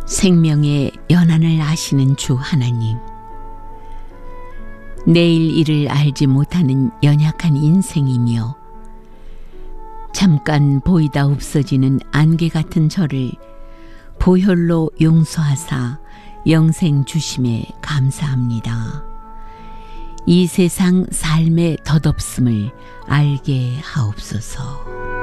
생명의 연한을 아시는 주 하나님, 내일 일을 알지 못하는 연약한 인생이며 잠깐 보이다 없어지는 안개 같은 저를 보혈로 용서하사 영생 주심에 감사합니다. 이 세상 삶의 덧없음을 알게 하옵소서.